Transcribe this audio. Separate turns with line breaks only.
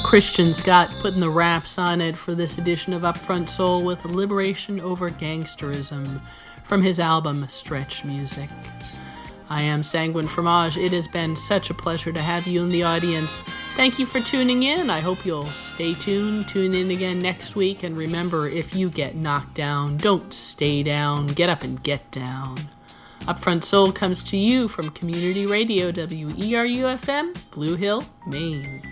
Christian Scott putting the raps on it for this edition of Upfront Soul with Liberation Over Gangsterism from his album Stretch Music. I am Sanguine Fromage. It has been such a pleasure to have you in the audience. Thank you for tuning in. I hope you'll stay tuned, tune in again next week, and remember, if you get knocked down, don't stay down. Get up and get down. Upfront Soul comes to you from Community Radio, WERU-FM, Blue Hill, Maine.